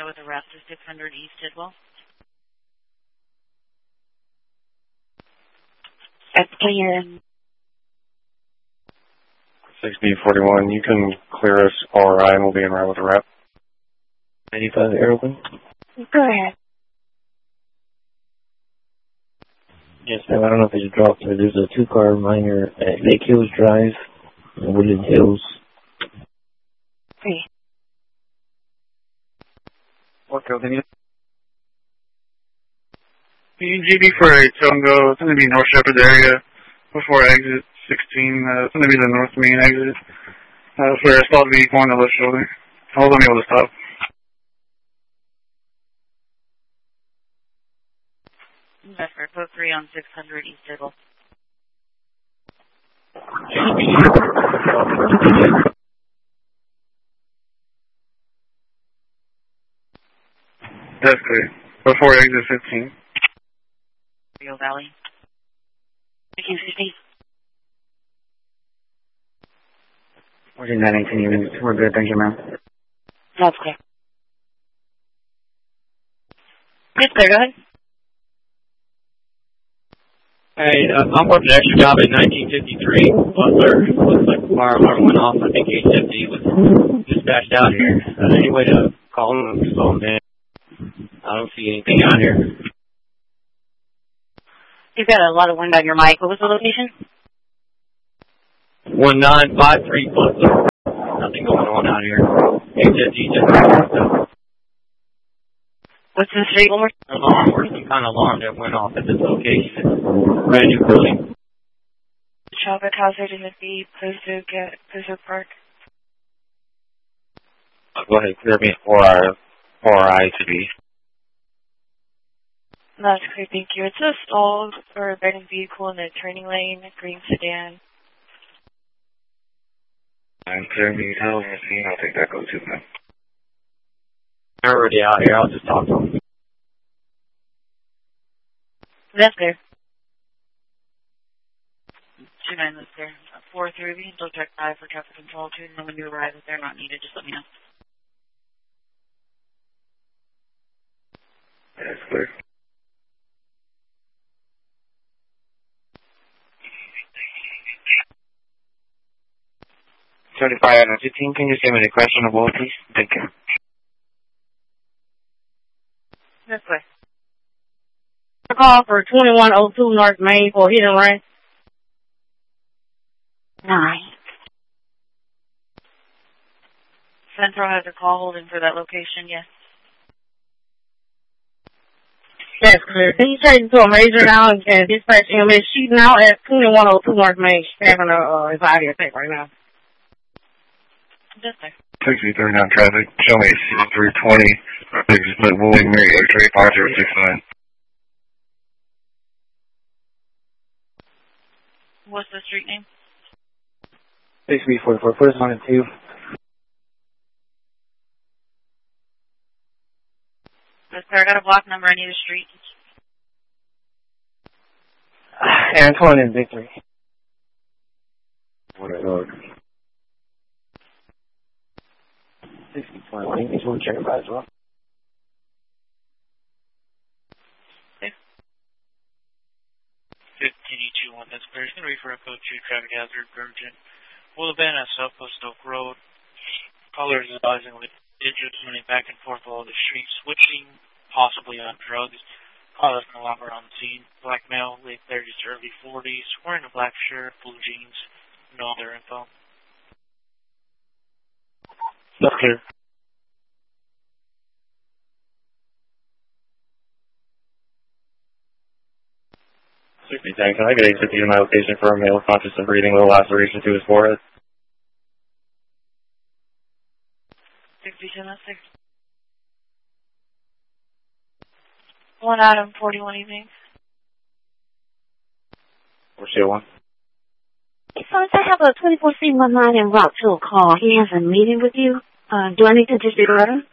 Rita with a rep to 600 East Tidwell. That's clear. 6B41, you can clear us RI and we'll be in route with a rep. 85 Airline. Go ahead. Yes, ma'am. I don't know if it's dropped, but there's a 2-car minor at Lake Hills Drive, Woodland Hills. Okay. What code then you? GB for a Tongo. It's going to be North Shepherd area before exit 16. It's going to be the North Main exit for a stall to be going to left shoulder. I wasn't able to stop. That's for code 3 on 600 East Tidwell. That's clear. Before exit 15. Rio Valley. 1950. 4918 units. We're good, thank you, ma'am. That's clear. It's clear, go ahead. Hey, I'm working an extra job at 1953. Butler. Looks like the fire alarm went off. I think 850 was dispatched out here. Any way to call him and slow him down? I don't see anything out here. You've got a lot of wind on your mic. What was the location? 1953 Butler. Nothing going on out here. 850 just What's the street one more? alarm or some kind of alarm that went off at this location. It's a brand new building. Traffic hazard in the B, Pozo Park. Go ahead, clear me RI to be. That's clear, thank you. It's a stalled or abandoned vehicle in the turning lane, green sedan. I'm clear me, tell me, I'll take that go too, man. They're already out here. I'll just talk to them. That's clear. 29, that's clear. 4-3, we can still check 5 for traffic control too, and then when you arrive, if they're not needed, just let me know. That's clear. Certified on 15, can you send me the question of all, please? Thank you. That's clear. A call for 2102 North Main for hit and run. 9. Central has a call holding for that location, yes. That's clear. Can you take it to a major now and dispatch EMS shooting out at 2102 North Main? She's having a anxiety attack right now. That's clear. 6039 traffic, show me 320, split William Mary X-ray 5069. What's the street name? 6B44, put us on it too. That's clear. I got a block number. I need a street. Antoine and Victory. What a dog. 6020, I think we'll check it out as well. Okay. 15E21, that's clear. It's going to be for a code 2 traffic hazard urgent. Will have been at South Post Oak Road. Callers advising with digits running back and forth all the street, switching, possibly on drugs. Callers no longer on the scene. Black male, late 30s to early 40s, wearing a black shirt, blue jeans, no other info. That's clear. Thanks. Can I get 850 in my location for a male conscious of breathing, little laceration to his forehead? 67, that's 6. 1 Adam, 41 evening. Where's the one? Folks, I have a 24C19 en route to a call. He has a meeting with you. Do I need to just alert him?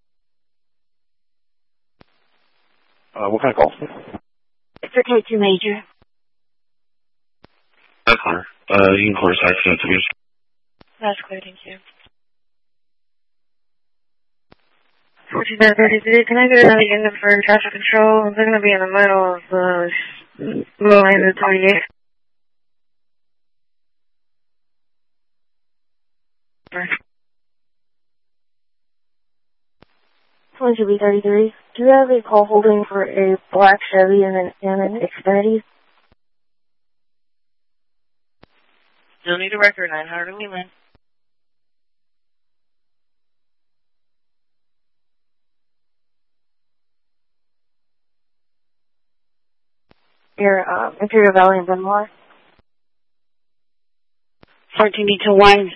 What kind of call? It's a K2 major. That's clear. You can course accident to me. That's clear, thank you. 4233, can I get another unit for traffic control? They're going to be in the middle of the line of 28. B 33. Do you have a call holding for a black Chevy and an Xfinity? Still need a record, 900 Wheeling. Your Imperial Valley and Dunmore. 14D21.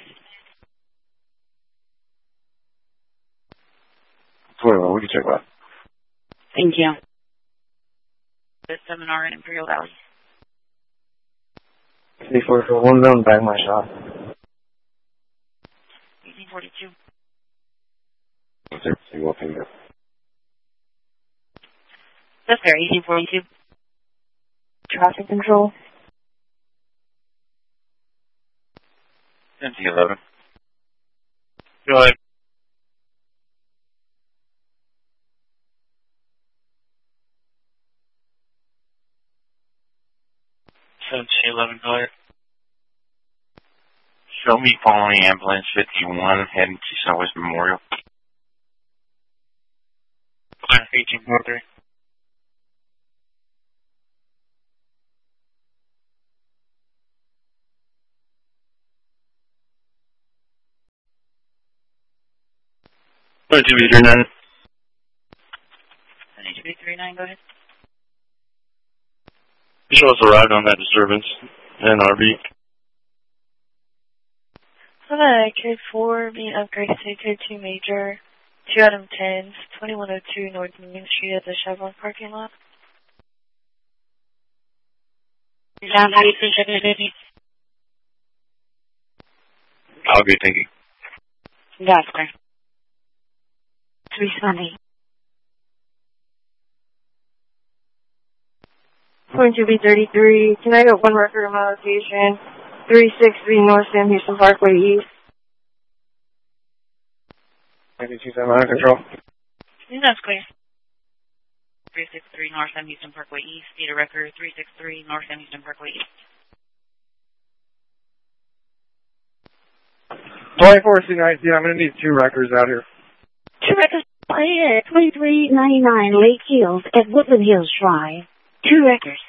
21, we can check that. Thank you. The seminar in Imperial Valley. 3441 down, back my shop. 1842. Single finger. That's fair, 1842. Traffic control. 10-11. Go ahead. Go ahead. Show me following ambulance 51 heading to Southwest Memorial. 1843. $22B39. 22B39, go ahead. Show us arrived on that disturbance and RV. So that code 4 being upgraded to code 2 major, 2 Adam 10s, 2102 North Main Street at the Chevron parking lot. Down 93. I'll be thinking. That's clear. 320. 22B33, can I get one record of my location? 363 North Sam Houston Parkway East. 92.7 out of control. Yeah, that's clear. 363 North Sam Houston Parkway East. Need a record, 363 North Sam Houston Parkway East. 24C19, I'm going to need 2 records out here. 2 records at 2399 Lake Hills at Woodland Hills Drive. 2 records.